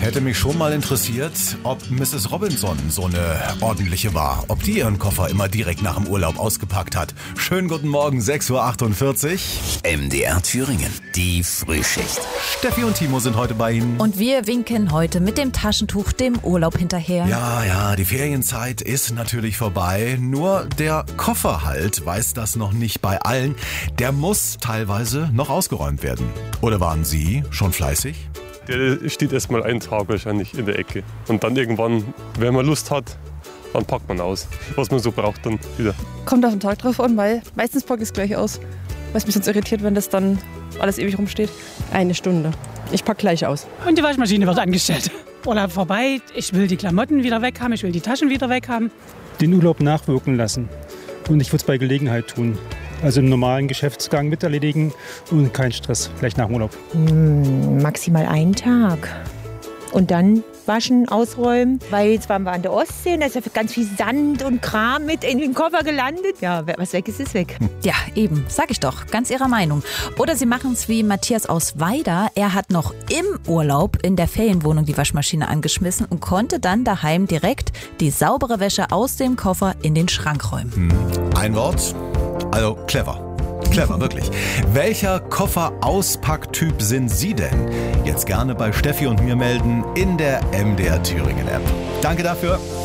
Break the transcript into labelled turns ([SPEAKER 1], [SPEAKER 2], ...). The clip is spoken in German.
[SPEAKER 1] Hätte mich schon mal interessiert, ob Mrs. Robinson so eine ordentliche war. Ob die ihren Koffer immer direkt nach dem Urlaub ausgepackt hat. Schönen guten Morgen, 6.48 Uhr.
[SPEAKER 2] MDR Thüringen, die Frühschicht.
[SPEAKER 1] Steffi und Timo sind heute bei Ihnen.
[SPEAKER 3] Und wir winken heute mit dem Taschentuch dem Urlaub hinterher.
[SPEAKER 1] Ja, die Ferienzeit ist natürlich vorbei. Nur der Kofferhalt weiß das noch nicht bei allen. Der muss teilweise noch ausgeräumt werden. Oder waren Sie schon fleißig?
[SPEAKER 4] Der steht erstmal einen Tag wahrscheinlich in der Ecke. Und dann irgendwann, wenn man Lust hat, dann packt man aus, was man so braucht dann wieder.
[SPEAKER 5] Kommt auf den Tag drauf an, weil meistens packe ich es gleich aus. Was mich sonst irritiert, wenn das dann alles ewig rumsteht.
[SPEAKER 6] 1 Stunde. Ich packe gleich aus.
[SPEAKER 7] Und die Waschmaschine wird angestellt. Urlaub vorbei, ich will die Klamotten wieder weg haben, ich will die Taschen wieder weg haben.
[SPEAKER 8] Den Urlaub nachwirken lassen. Und ich würde es bei Gelegenheit tun. Also im normalen Geschäftsgang mit erledigen und kein Stress, gleich nach dem Urlaub.
[SPEAKER 9] Maximal 1 Tag. Und dann waschen, ausräumen. Weil jetzt waren wir an der Ostsee und da ist ja ganz viel Sand und Kram mit in den Koffer gelandet. Ja, was weg ist, ist weg.
[SPEAKER 3] Ja, eben, sag ich doch, ganz Ihrer Meinung. Oder Sie machen es wie Matthias aus Weida. Er hat noch im Urlaub in der Ferienwohnung die Waschmaschine angeschmissen und konnte dann daheim direkt die saubere Wäsche aus dem Koffer in den Schrank räumen.
[SPEAKER 1] Ein Wort, also clever. Clever, wirklich. Welcher Koffer-Auspacktyp sind Sie denn? Jetzt gerne bei Steffi und mir melden in der MDR Thüringen App. Danke dafür.